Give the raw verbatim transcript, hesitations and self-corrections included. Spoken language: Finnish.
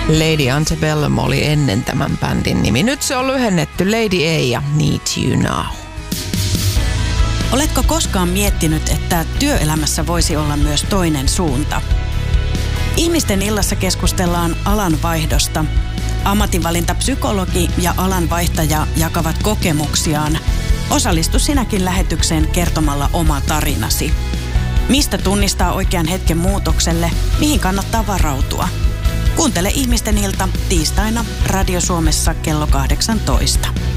Lady Antebellum oli ennen tämän bändin nimi. Nyt se on lyhennetty Lady A ja Need You Now. Oletko koskaan miettinyt, että työelämässä voisi olla myös toinen suunta? Ihmisten illassa keskustellaan alanvaihdosta. Ammatinvalintapsykologi ja alanvaihtaja jakavat kokemuksiaan. Osallistu sinäkin lähetykseen kertomalla oma tarinasi. Mistä tunnistaa oikean hetken muutokselle, mihin kannattaa varautua? Kuuntele Ihmisten ilta tiistaina Radio Suomessa kello kahdeksantoista.